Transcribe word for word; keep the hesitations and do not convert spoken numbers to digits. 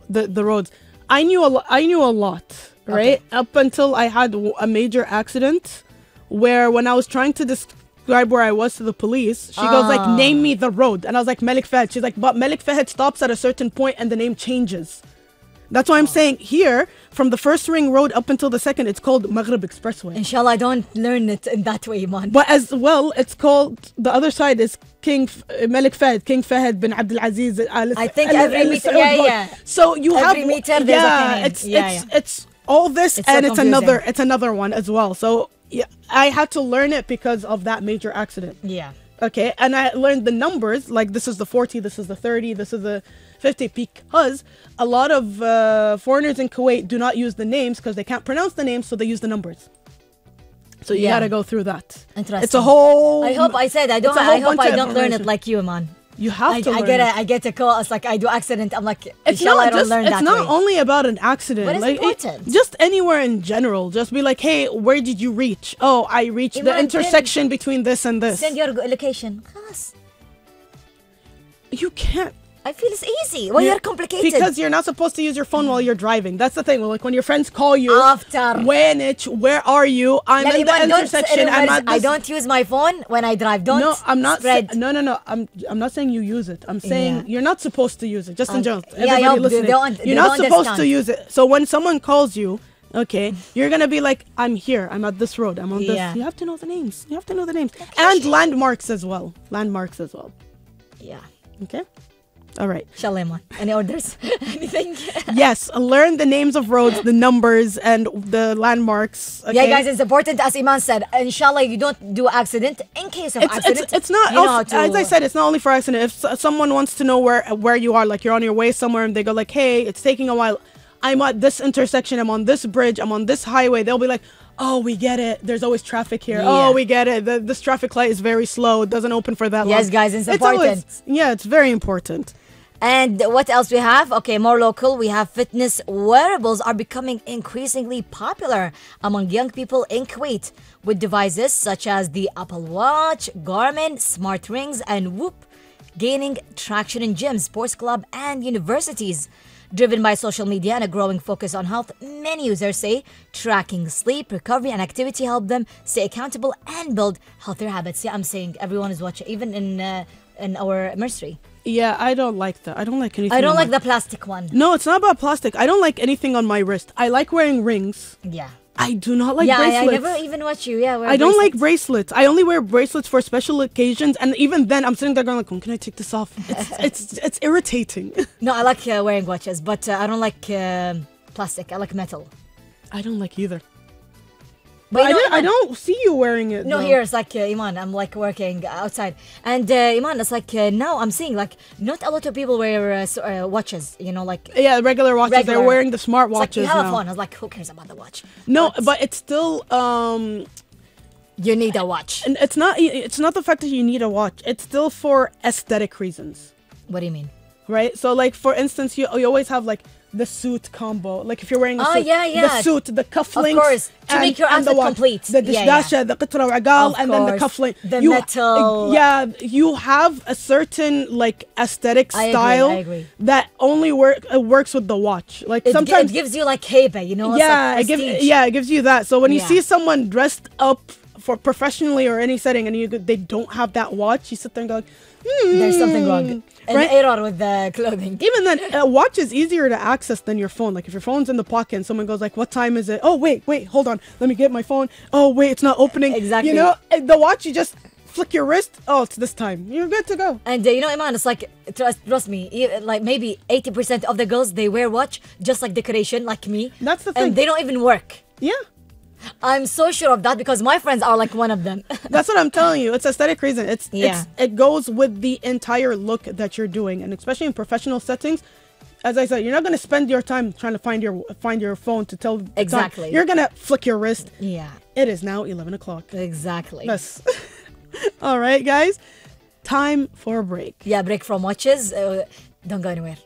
the the roads. I knew a lo- I knew a lot, right? Okay. Up until I had w- a major accident, where when I was trying to describe where I was to the police, she goes like, Ah. "Name me the road," and I was like, "Malik Fahd." She's like, "But Malik Fahd stops at a certain point, and the name changes." That's why I'm saying here, from the first ring road up until the second, it's called Maghrib Expressway. Inshallah, I don't learn it in that way, man. But as well, it's called, the other side is King F- uh, Malik Fahd, King Fahd bin Abdul Aziz. Al- I think Al- every Al- meter- Saud yeah, road. yeah. So you Every have, meter there's a yeah, name. it's Yeah, it's yeah. it's all this, It's so and it's confusing. another it's another one as well. So yeah, I had to learn it because of that major accident. Yeah. Okay, and I learned the numbers, like this is the forty, this is the thirty, this is the fifty, because a lot of uh, foreigners in Kuwait do not use the names because they can't pronounce the names, so they use the numbers. So you Yeah. gotta go through that. Interesting. It's a whole. I hope I said I don't. it's a whole I hope bunch I of don't learn it information. like you, man. You have I, to. I learn get it. a, I get a call. It's like I do accident. I'm like, It's inshallah, not I don't just. learn It's that not way. only about an accident. But it's like it- important. just anywhere in general. Just be like, hey, where did you reach? Oh, I reached the Imagine- intersection between this and this. Send your go- location. Khas. You can't. I feel it's easy. Why You- you're complicated? Because you're not supposed to use your phone while you're driving. That's the thing. Like when your friends call you, After. Wenich, where are you? I'm Lali, in the man, don't- intersection. I'm where's- at I this. don't use my phone when I drive. Don't No, I'm not. Sa- spread. no, no, no. I'm. I'm not saying you use it. I'm saying Yeah. you're not supposed to use it. Just in Um, general, yeah, everybody yeah, they listening, don't- they you're not don't supposed to understand. use it. So when someone calls you, okay, you're gonna be like, I'm here. I'm at this road. I'm on Yeah. this. You have to know the names. You have to know the names and landmarks as well. Landmarks as well. Yeah. Okay. All right. Inshallah, man. Any orders? Anything? Yes, learn the names of roads, the numbers, and the landmarks. Okay? Yeah, guys, it's important. As Iman said, inshallah, you don't do accident. In case of It's, accident, it's, it's not, you know also- how to- as I said, it's not only for accident. If s- someone wants to know where where you are, like you're on your way somewhere and they go like, hey, it's taking a while. I'm at this intersection. I'm on this bridge. I'm on this highway. They'll be like, oh, we get it. There's always traffic here. Yeah. Oh, we get it. The, this traffic light is very slow. It doesn't open for that long. Yes, guys, it's always- important. yeah, it's very important. And what else we have? Okay, more local. We have fitness wearables are becoming increasingly popular among young people in Kuwait with devices such as the Apple Watch, Garmin, smart rings, and Whoop gaining traction in gyms, sports club, and universities. Driven by social media and a growing focus on health, many users say tracking sleep, recovery, and activity help them stay accountable and build healthier habits. Yeah, I'm saying everyone is watching, even in uh, in our nursery. Yeah, I don't like that. I don't like anything. I don't on like my- the plastic one. No, it's not about plastic. I don't like anything on my wrist. I like wearing rings. Yeah. I do not like yeah, I, I bracelets. never even watch you. Yeah, wear I don't like bracelets. bracelets. I only wear bracelets for special occasions, and even then, I'm sitting there going like, "When can I take this off?" It's it's it's irritating. No, I like uh, wearing watches, but uh, I don't like uh, plastic. I like metal. I don't like either. But I, you know, don't, I Iman- don't see you wearing it. No, though. here it's like uh, Iman. I'm like working outside, and uh, Iman, it's like uh, now I'm seeing like not a lot of people wear uh, so, uh, watches. You know, like Yeah, regular watches. Regular. They're wearing the smart it's like watches you have now. a phone. I was like, who cares about the watch? No, but it's still um, You need a watch. and it's not. It's not the fact that you need a watch. It's still for aesthetic reasons, What do you mean? right? So, like for instance, you you always have like the suit combo. Like if you're wearing a Oh, suit, yeah, yeah. the suit, the cufflinks, course, to make your and the outfit watch. complete. The Yeah, dishdasha, yeah. the qitra wa'gal, Of and then the course. cufflink. The You- metal. Yeah, you have a certain like aesthetic I agree, style I agree. that only work uh, works with the watch. Like It, gi- sometimes it gives you like hebe, you know? It's yeah, like it gives prestige. yeah, it gives you that. So when you Yeah. see someone dressed up for professionally or any setting, and you they don't have that watch, you sit there and go, like, hmm, There's something wrong. An right? error with the clothing. Even then, a watch is easier to access than your phone. Like if your phone's in the pocket and someone goes like, "What time is it?" Oh wait, wait, hold on, let me get my phone. Oh wait, it's not opening. Exactly. You know, and the watch, you just flick your wrist. Oh, it's this time. You're good to go. And uh, you know, Iman, it's like, trust, trust me, e- like maybe eighty percent of the girls, they wear watch just like decoration, like me. That's the thing. And they don't even work. Yeah. I'm so sure of that because my friends are like one of them. That's what I'm telling you. It's aesthetic reason. It's, Yeah. it's it goes with the entire look that you're doing, and especially in professional settings. As I said, you're not gonna spend your time trying to find your find your phone to tell the time. Exactly. You're gonna flick your wrist. Yeah, It is now eleven o'clock. exactly. Yes. All right, guys. Time for a break. Yeah, break from watches. Uh, don't go anywhere.